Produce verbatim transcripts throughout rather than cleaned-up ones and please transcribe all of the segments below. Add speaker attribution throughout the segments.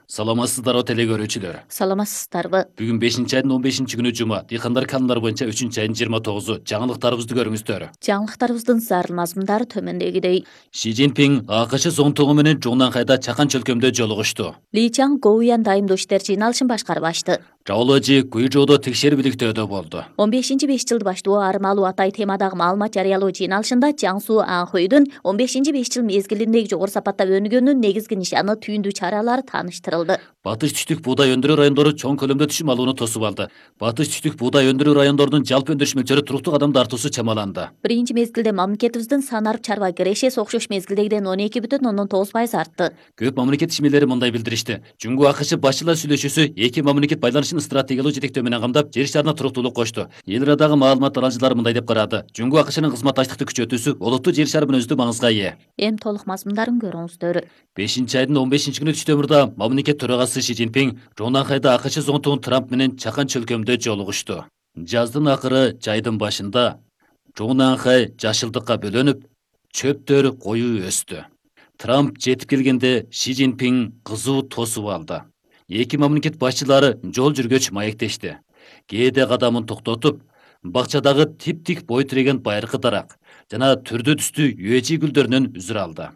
Speaker 1: Саламатсыздарбы теле көрүүчүлөр.
Speaker 2: Саламатсыздарбы.
Speaker 1: Бүгүн бешинчи айдын он бешинчи күнү жума. Дыйкандар канундар боюнча үчүнчү айдын жыйырма тогузу. Жаңылыктарыбызды көрүңүздөр.
Speaker 2: Жаңылыктарыбыздын зарыл мазмундары төмөндөгүдөй.
Speaker 1: Ши Цзиньпин АКШ зоңтугу менен Жуңнанхайда чакан чөлкөмдө жолугушту.
Speaker 2: Ли Чаң Гоуян дайымдоо иштер жыйналышын башкарып ачты.
Speaker 1: Жаоложи Гуйжоодо текшерүү иликтөөдө болду.
Speaker 2: он бешинчи беш жылды баштоо армалуу атай темадагы маалымат жарыялоо жыйналышында Жаңсу Анхойдун он бешинчи беш жыл мезгилиндеги жогору сапаттап өнүгөнүн негизги нишаны түйүндүү чаралары тааныштырылды.
Speaker 1: Батыш түштүк буудай өндүрүү райондору чоң көлөмдө түшүм алууну тосуп алды. Батыш түштүк буудай өндүрүү райондорунун жалпы өндүрүш мөлчөрү туруктуу кадамда артуусу чамаланды.
Speaker 2: Биринчи мезгилде мамлекетибиздин санарып чарба кирешеси окшош мезгилдегиден он эки бүтүн ондон тогуз пайыз артты.
Speaker 1: Көп мамлекет ишмерлери мындай билдиришти. Жуңгу АКШ башчылар сүйлөшүүсү эки мамлекет байланышын стратегиялуу жетектөө менен камдап, жер шарына туруктуулук кошту. Эл арадагы маалымат таралжылары мындай деп карады. Жуңгу АКШнын кызматташтыкты күчөтүүсү олуттуу жер шары менен өздүү маңызга ээ.
Speaker 2: Эми толук мазмундарын көрүңүздөр.
Speaker 1: бешинчи айдын он бешинчи күнү түштөмүрдө мамлекет төрагасы Ши Цзиньпин Жуңнанхайда АКШ зоңтугун Трамп менен чакан чөлкөмдө жолугушту. Жаздын акыры жайдын башында Жуңнанхай жашылдыкка бөлөнүп, чөптөр коюу өстү. Трамп жетип келгенде Ши Цзиньпин кызуу тосуп алды. Эки мамлекет башчылары жол жүргөч маектешти. Кээде кадамын токтотуп, бакчадагы тип-тик бой тиреген байыркы дарак жана түрдүү түстүү юэжи гүлдөрүнөн үзүр алды.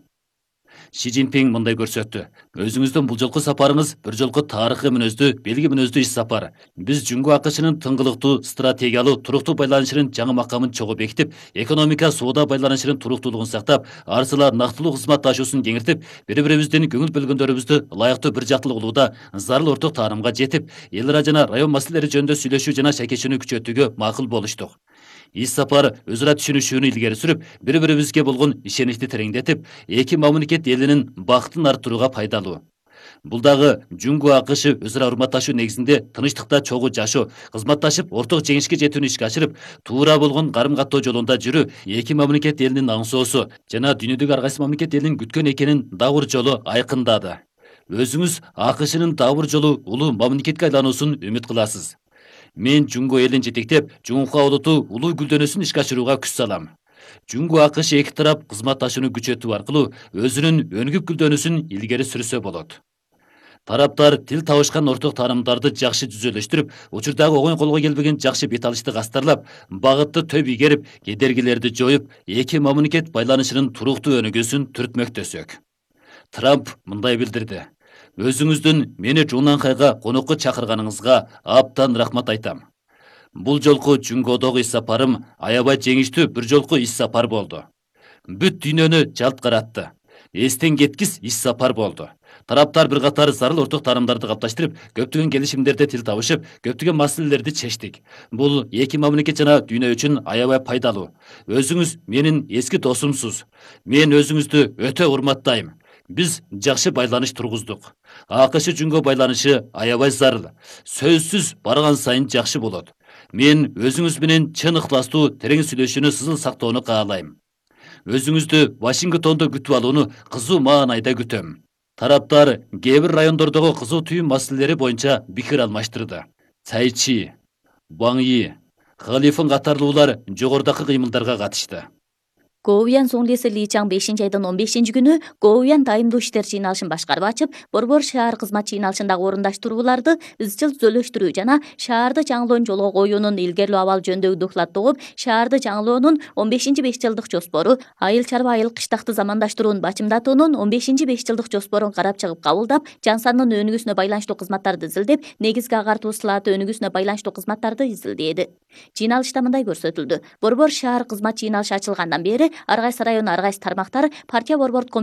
Speaker 1: Ши Цзиньпин мындай көрсөттү. Өзүңүздүн бул жолку сапарыңыз бир жолку тарыхый мүнөздүү, белги мүнөздүү иш сапар. Биз Жуңгу АКШнын тыңгылыктуу, стратегиялуу, туруктуу байланышынын жаңы макамын чогуу бекитип, экономика, соода байланышынын туруктуулугун сактап, арсыла нактылуу кызматташуусун кеңиртип, бири-бирибиздин көңүл бөлгөндөрүбүздү ылайыктуу бир жактылык улууда зарыл орток таанымга жетип, эл ара жана район маселелери жөнүндө сүйлөшүү жана шайкешүүнү күчөтүүгө макул болуштук. Иш сапар өз ара түшүнүшүүнү илгери сүрүп, бири-бирибизге болгон ишеничти тереңдетип, эки мамлекет элинин бактын арттырууга пайдалуу. Бул дагы Жуңгу АКШ өз ара урматташуу негизинде тынычтыкта чогуу жашоо, кызматташып, орток жеңишке жетүүнү ишке ашырып, туура болгон карым-каттоо жолунда жүрүү эки мамлекет элинин аңсоосу жана дүйнөдөгү ар кайсы мамлекет элинин күткөн экенин дагы бир жолу айкындады. Өзүңүз АКШнын дагы бир жолу улуу мамлекетке айлануусун үмүт кыласыз. Мен Жуңгу элин жетектеп, Жуңгу улуту улуу гүлдөнүүсүн ишке ашырууга күч салам. Жуңгу АКШ эки тарап кызматташууну күчөтүү аркылуу өзүнүн өнүгүп гүлдөнүүсүн илгери сүрсө болот. Тараптар тил табышкан орток таанымдарды жакшы түзөлөштүрүп, учурдагы оңой колго келбеген жакшы бет алышты кастарлап, багытты төп ийгерип, кедергилерди жоюп, эки мамлекет байланышынын туруктуу өнүгүүсүн түртмөктөсөк. Трамп мындай билдирди. Өзүңүздүн мени Жуңнанхайга конокко чакырганыңызга абдан рахмат айтам. Бул жолку Жуңгодогу иш сапарым аябай жеңиштүү бир жолку иш сапар болду. Бүт дүйнөнү жалт каратты. Эстен кеткис иш сапар болду. Тараптар бир катар зарыл орток таанымдарды капташтырып, көптөгөн келишимдерде тил табышып, көптөгөн маселелерди чечтик. Бул эки мамлекет жана дүйнө үчүн аябай пайдалуу. Өзүңүз менин эски досумсуз. Мен өзүңүздү өтө урматтайм. Биз жакшы байланыш тургуздук. АКШ Жуңгу байланышы аябай зарыл. Сөзсүз барган сайын жакшы болот. Мен өзүңүз менен чын ыктыластуу терең сүйлөшүүнү сызыл сактоону каалайм. Өзүңүздү Вашингтондо күтүп алууну кызуу маанайда күтөм. Тараптар кээ бир райондордогу кызуу түйүн маселелери боюнча пикир алмаштырды. Цайчи, Ван Yi, Халифын катарлуулар жогорудагы кыймылдарга катышты.
Speaker 2: Гоуян соңлеси Ли Чаң бешинчи айдын он бешинчи күнү Гоуян дайымдоо иштер жыйналышын башкарып ачып, Борбор шаар кызмат жыйналышындагы орундаштырууларды изчил түзөлөштүрүү жана шаарды жаңылоонун жолго коюунун илгерилөө абалы жөнүндөгү доклад угуп, шаарды жаңылоонун он бешинчи беш жылдык жоспору, айыл чарба айыл кыштакты замандаштырууну бачымдатуунун он бешинчи беш жылдык жоспорун карап чыгып кабылдап, жан сандын өнүгүүсүнө байланыштуу кызматтарды изилдеп, негизги агартуу ысылааты өнүгүүсүнө байланыштуу кызматтарды изилдээди. Жыйналышта мындай көрсөтүлдү. Борбор шаар кызмат жыйналышы ачылгандан бери ар кайсы район, ар кайсы тармактар партия борбор